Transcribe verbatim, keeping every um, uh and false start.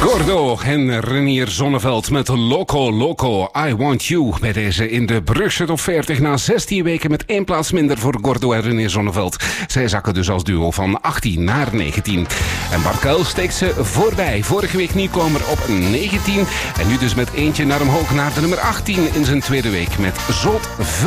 Gordo en Renier Zonneveld met Loco Loco, I Want You. Bij deze in de Brugse top veertig na zestien weken met één plaats minder voor Gordo en Renier Zonneveld. Zij zakken dus als duo van achttien naar negentien. En Bart Kuil steekt ze voorbij. Vorige week nieuwkomer op negentien. En nu dus met eentje naar omhoog naar de nummer achttien in zijn tweede week met Zot.